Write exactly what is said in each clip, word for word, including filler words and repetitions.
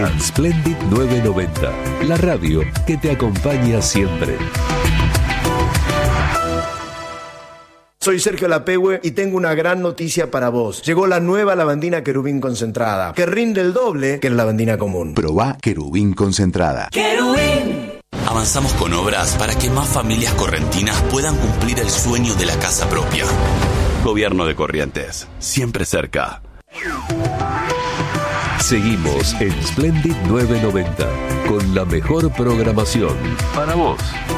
Splendid novecientos noventa, la radio que te acompaña siempre. Soy Sergio Lapehue y tengo una gran noticia para vos. Llegó la nueva lavandina Querubín concentrada, que rinde el doble que la lavandina común. Probá Querubín concentrada. ¡Querubín! Avanzamos con obras para que más familias correntinas puedan cumplir el sueño de la casa propia. Gobierno de Corrientes, siempre cerca. Seguimos en Splendid novecientos noventa, con la mejor programación para vos.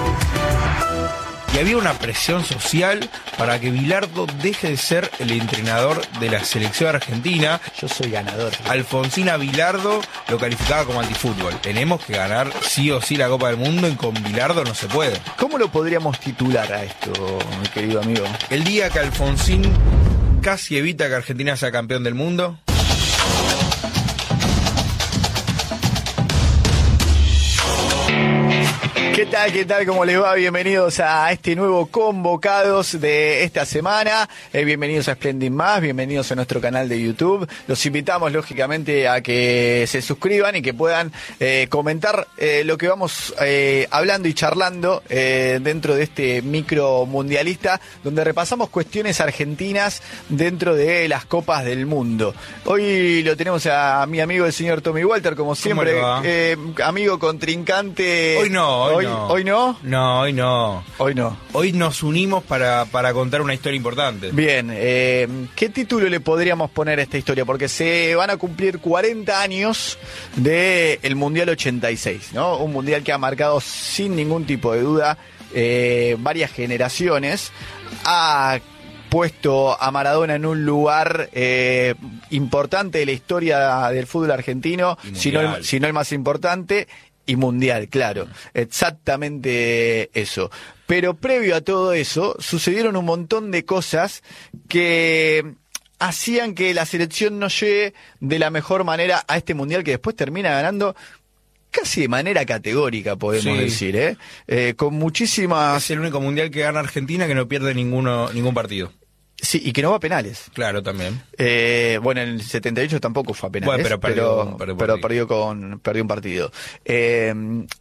Y había una presión social para que Bilardo deje de ser el entrenador de la selección argentina. Yo soy ganador. Alfonsín a Bilardo lo calificaba como antifútbol. Tenemos que ganar sí o sí la Copa del Mundo y con Bilardo no se puede. ¿Cómo lo podríamos titular a esto, mi querido amigo? El día que Alfonsín casi evita que Argentina sea campeón del mundo. ¿Qué tal? ¿Qué tal? ¿Cómo les va? Bienvenidos a este nuevo Convocados de esta semana. Eh, bienvenidos a Splendid Más, bienvenidos a nuestro canal de YouTube. Los invitamos, lógicamente, a que se suscriban y que puedan eh, comentar eh, lo que vamos eh, hablando y charlando eh, dentro de este micro mundialista, donde repasamos cuestiones argentinas dentro de las Copas del Mundo. Hoy lo tenemos a mi amigo el señor Tommy Walter, como siempre, eh, amigo contrincante. Hoy no, hoy, hoy no. ¿Hoy no? No, hoy no. Hoy no. Hoy nos unimos para, para contar una historia importante. Bien, eh, ¿qué título le podríamos poner a esta historia? Porque se van a cumplir cuarenta años del Mundial ochenta y seis, ¿no? Un mundial que ha marcado sin ningún tipo de duda eh, varias generaciones. Ha puesto a Maradona en un lugar eh, importante de la historia del fútbol argentino, si no, el, si no el más importante. Y mundial, claro, exactamente eso. Pero previo a todo eso, sucedieron un montón de cosas que hacían que la selección no llegue de la mejor manera a este mundial, que después termina ganando casi de manera categórica, podemos sí. decir, ¿eh? Eh, con muchísimas... Es el único mundial que gana Argentina que no pierde ninguno ningún partido. Sí, y que no va a penales. Claro, también. Eh, bueno, en el setenta y ocho tampoco fue a penales, bueno, pero, perdió, pero, pero perdió, con, perdió un partido. Eh,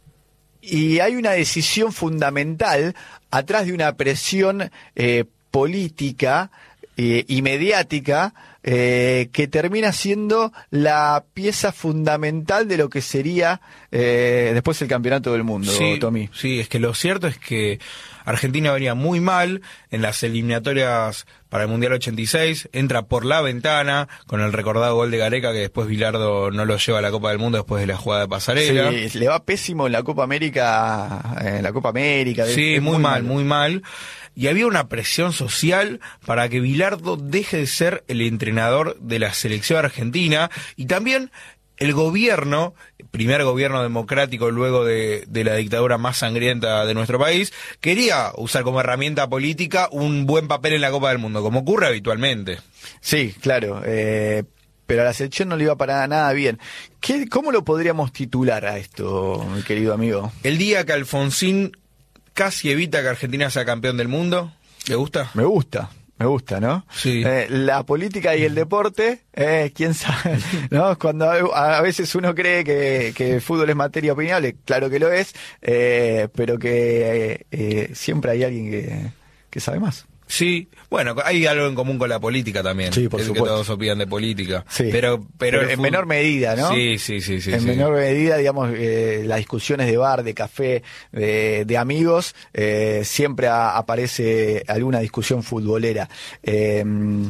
y hay una decisión fundamental atrás de una presión eh, política eh, y mediática eh, que termina siendo la pieza fundamental de lo que sería eh, después el campeonato del mundo, sí, Tommy. Sí, es que lo cierto es que Argentina venía muy mal en las eliminatorias para el Mundial ochenta y seis, entra por la ventana con el recordado gol de Gareca, que después Bilardo no lo lleva a la Copa del Mundo después de la jugada de pasarela. Sí, le va pésimo en la Copa América, en la Copa América. Sí, muy, muy mal, mal, muy mal. Y había una presión social para que Bilardo deje de ser el entrenador de la selección argentina, y también el gobierno, primer gobierno democrático luego de, de la dictadura más sangrienta de nuestro país, quería usar como herramienta política un buen papel en la Copa del Mundo, como ocurre habitualmente. Sí, claro, eh, pero a la selección no le iba para nada bien. ¿Qué, ¿Cómo lo podríamos titular a esto, mi querido amigo? El día que Alfonsín casi evita que Argentina sea campeón del mundo. ¿Le gusta? Me gusta. Me gusta, ¿no? Sí. Eh, la política y el deporte, eh, quién sabe, ¿no? Cuando a, a veces uno cree que, que el fútbol es materia opinable, claro que lo es, eh, pero que eh, eh, siempre hay alguien que, que sabe más. Sí, bueno, hay algo en común con la política también. Sí, por es supuesto. Que todos opinan de política. Sí. Pero, pero, pero en fútbol... menor medida, ¿no? Sí, sí, sí. sí en sí. menor medida, digamos, eh, las discusiones de bar, de café, de, de amigos, eh, siempre a, aparece alguna discusión futbolera. Eh,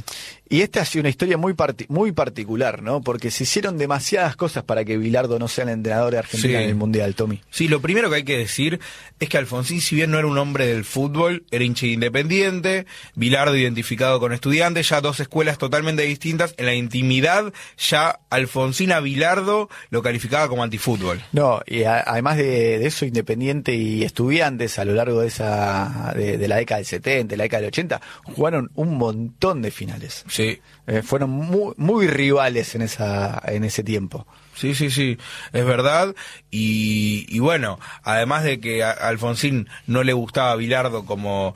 Y esta ha sido una historia muy parti- muy particular, ¿no? Porque se hicieron demasiadas cosas para que Bilardo no sea el entrenador de Argentina sí. en el Mundial, Tommy. Sí, lo primero que hay que decir es que Alfonsín, si bien no era un hombre del fútbol, era hincha de Independiente, Bilardo identificado con Estudiantes, ya dos escuelas totalmente distintas. En la intimidad, ya Alfonsín a Bilardo lo calificaba como antifútbol. No, y a- además de, de eso, Independiente y Estudiantes, a lo largo de esa de, de la década del setenta, de la década del ochenta, jugaron un montón de finales. Sí. Eh, fueron muy, muy rivales en esa en ese tiempo. Sí, sí, sí, es verdad. Y, y bueno, además de que a Alfonsín no le gustaba a Bilardo como,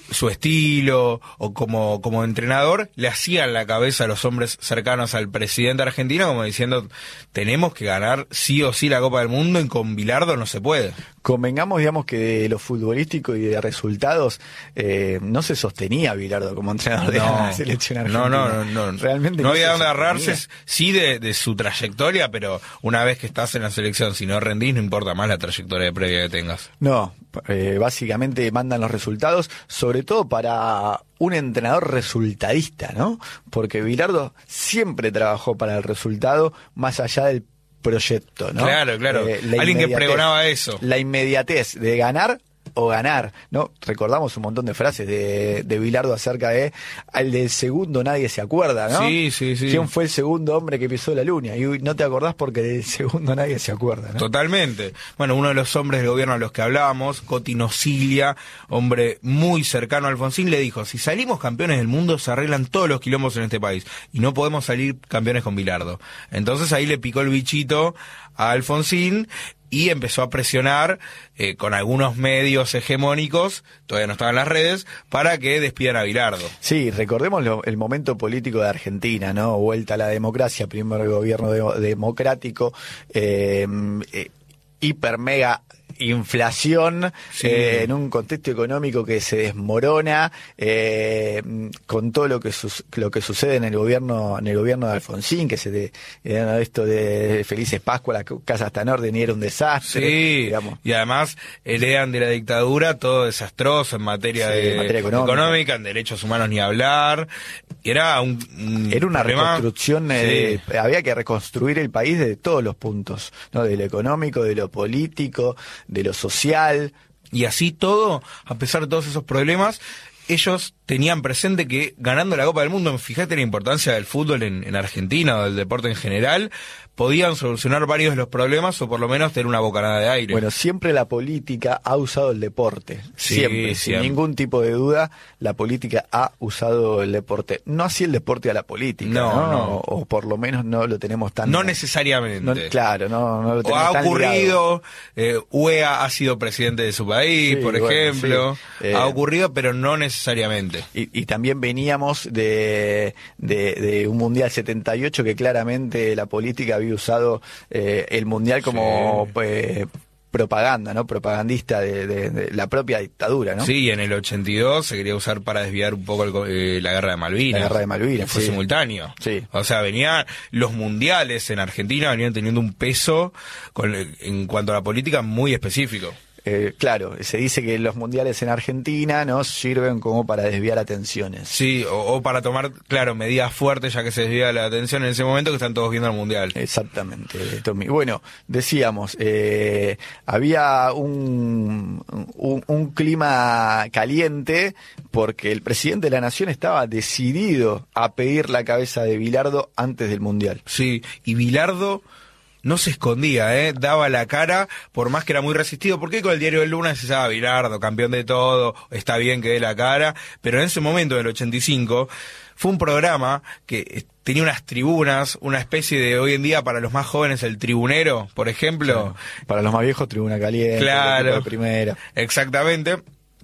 su estilo o como, como entrenador, le hacían la cabeza a los hombres cercanos al presidente argentino como diciendo, tenemos que ganar sí o sí la Copa del Mundo y con Bilardo no se puede. Convengamos, digamos, que de lo futbolístico y de resultados eh, no se sostenía Bilardo como entrenador de no, la selección argentina. No, no, no, no. Realmente no no había se dónde agarrarse, sostenía. sí, de, de su trayectoria, pero una vez que estás en la selección, si no rendís, no importa más la trayectoria previa que tengas. No, eh, básicamente mandan los resultados, sobre todo para un entrenador resultadista, ¿no? Porque Bilardo siempre trabajó para el resultado más allá del proyecto, ¿no? Claro, claro. Eh, la Alguien que inmediatez, pregonaba eso. La inmediatez de ganar o ganar, ¿no? Recordamos un montón de frases de, de Bilardo acerca de al del segundo nadie se acuerda, ¿no? Sí, sí, sí. ¿Quién fue el segundo hombre que pisó la luna? Y no te acordás porque del segundo nadie se acuerda, ¿no? Totalmente. Bueno, uno de los hombres del gobierno a los que hablábamos, Coti Nocilia, hombre muy cercano a Alfonsín, le dijo, si salimos campeones del mundo se arreglan todos los quilombos en este país y no podemos salir campeones con Bilardo. Entonces ahí le picó el bichito a Alfonsín y empezó a presionar eh, con algunos medios hegemónicos, todavía no estaban en las redes, para que despidan a Bilardo. Sí, recordemos lo, el momento político de Argentina, ¿no? Vuelta a la democracia, primer gobierno de, democrático, eh, eh, hiper mega inflación, sí. eh, en un contexto económico que se desmorona, eh, con todo lo que su, lo que sucede en el gobierno en el gobierno de Alfonsín, que se de, eh, esto de Felices Pascua, la casa está en orden y era un desastre, sí, digamos. Y además heredan de la dictadura todo desastroso en materia, sí, de, en materia económica. económica, en derechos humanos ni hablar. Era un, un era una problema, reconstrucción, eh, sí. Había que reconstruir el país de todos los puntos, ¿no? De lo económico, de lo político, de lo social. Y así todo, a pesar de todos esos problemas, ellos tenían presente que ganando la Copa del Mundo, fíjate la importancia del fútbol en, en Argentina o del deporte en general, podían solucionar varios de los problemas o por lo menos tener una bocanada de aire. Bueno, siempre la política ha usado el deporte, sí, siempre, siempre, sin ningún tipo de duda, la política ha usado el deporte. No así el deporte a la política, no, ¿no? no. O, o por lo menos no lo tenemos tan... No necesariamente. No, claro, no, no lo o tenemos ha tan ocurrido, eh, U E A ha sido presidente de su país, Sí, por bueno, ejemplo, sí. Eh, ha ocurrido, pero no necesariamente. Y, y también veníamos de, de, de un Mundial setenta y ocho que claramente la política había usado eh, el Mundial como... Sí. Pues, propaganda, ¿no? Propagandista de, de, de la propia dictadura, ¿no? Sí, en el ochenta y dos se quería usar para desviar un poco el, eh, la guerra de Malvinas. La guerra de Malvinas, Fue sí. simultáneo. Sí. O sea, venían los mundiales en Argentina venían teniendo un peso con, en cuanto a la política muy específico. Eh, claro, se dice que los mundiales en Argentina nos sirven como para desviar atenciones. Sí, o, o para tomar, claro, medidas fuertes ya que se desvía la atención en ese momento que están todos viendo el mundial. Exactamente, Tommy. Bueno, decíamos, eh, había un, un, un clima caliente porque el presidente de la Nación estaba decidido a pedir la cabeza de Bilardo antes del mundial. Sí, y Bilardo no se escondía, ¿eh? Daba la cara, por más que era muy resistido. ¿Por qué con el diario del Lunes se llama Bilardo, campeón de todo, está bien que dé la cara? Pero en ese momento, en el ochenta y cinco, fue un programa que tenía unas tribunas, una especie de, hoy en día, para los más jóvenes, el tribunero, por ejemplo. Sí. Para los más viejos, tribuna caliente, claro, de primera. Exactamente.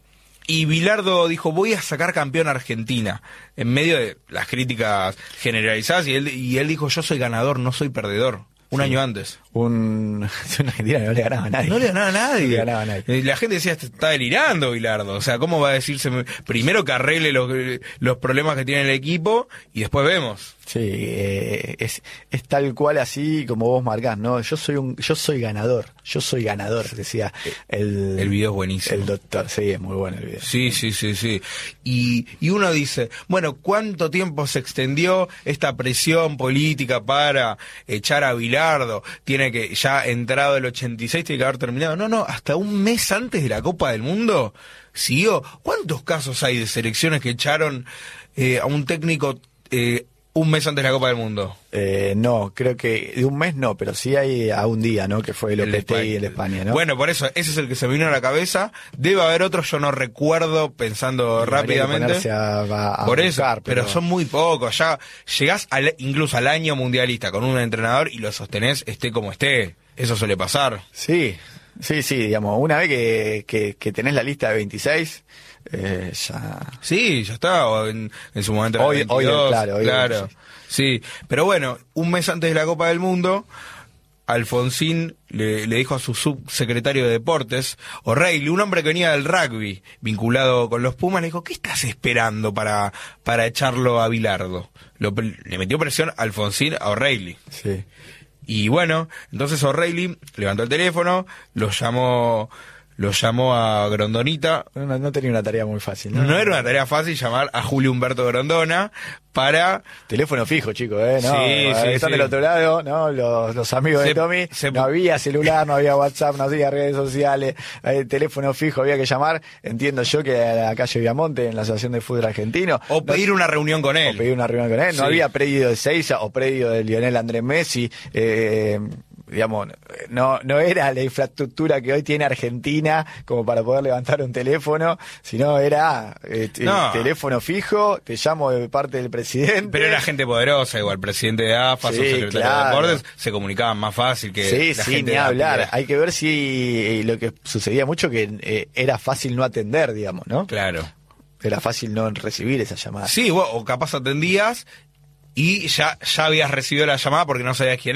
Y Bilardo dijo, voy a sacar campeón a Argentina, en medio de las críticas generalizadas, y él, y él dijo, yo soy ganador, no soy perdedor. Un sí. año antes. Un, un Argentina que no le ganaba a nadie. No le ganaba a nadie. No le ganaba a nadie. La gente decía, está delirando Bilardo. O sea, ¿cómo va a decirse? Primero que arregle los, los problemas que tiene el equipo y después vemos. Sí, eh, es, es tal cual así como vos marcás, ¿no? Yo soy un, yo soy ganador, yo soy ganador, decía el... El video es buenísimo. El doctor, sí, es muy bueno el video. Sí, sí, sí, sí. Y, y uno dice, bueno, ¿cuánto tiempo se extendió esta presión política para echar a Bilardo? Tiene que, ya entrado el ochenta y seis, tiene que haber terminado. No, no, hasta un mes antes de la Copa del Mundo siguió. ¿Cuántos casos hay de selecciones que echaron eh, a un técnico... Eh, un mes antes de la Copa del Mundo? Eh, no, creo que de un mes no, pero sí hay a un día, ¿no? Que fue el O P T y el España, ¿no? Bueno, por eso, ese es el que se me vino a la cabeza. Debe haber otros, yo no recuerdo, pensando y rápidamente. A, a, a por buscar, eso, pero... pero son muy pocos. Ya llegás al, incluso al año mundialista con un entrenador y lo sostenés esté como esté. Eso suele pasar. Sí. Sí, sí, digamos, una vez que, que, que tenés la lista de veintiséis, eh, ya... Sí, ya está, o en, en su momento era Hoy- hoy, veintidós, claro, hoy claro. veintiséis. Sí, pero bueno, un mes antes de la Copa del Mundo, Alfonsín le, le dijo a su subsecretario de Deportes, O'Reilly, un hombre que venía del rugby, vinculado con los Pumas, le dijo, ¿qué estás esperando para, para echarlo a Bilardo? Lo, le metió presión Alfonsín a O'Reilly. Sí. Y bueno, entonces O'Reilly levantó el teléfono, lo llamó, lo llamó a Grondonita. No, no tenía una tarea muy fácil, ¿no? No era una tarea fácil llamar a Julio Humberto Grondona para... Teléfono fijo, chicos, ¿eh? No, Sí, eh, sí, están sí. del otro lado, ¿no? Los, los amigos Se- de Tommy. se- No había celular, no había WhatsApp, no había redes sociales. Eh, teléfono fijo, había que llamar. Entiendo yo que a la calle Viamonte, en la Asociación de Fútbol Argentino. O pedir no, una reunión con él. o pedir una reunión con él. No Sí. había predio de Seiza o predio de Lionel Andrés Messi. Eh, digamos, no, no era la infraestructura que hoy tiene Argentina como para poder levantar un teléfono, sino era eh, t- No. teléfono fijo, te llamo de parte del presidente. Pero era gente poderosa, igual, presidente de A F A, Sí, su secretario claro. de Deportes, se comunicaban más fácil que Sí, la sí, gente ni de a hablar. pie. Hay que ver si eh, lo que sucedía mucho que eh, era fácil no atender, digamos, ¿no? Claro. Era fácil no recibir esa llamada. Sí, o o capaz atendías y ya, ya habías recibido la llamada porque no sabías quién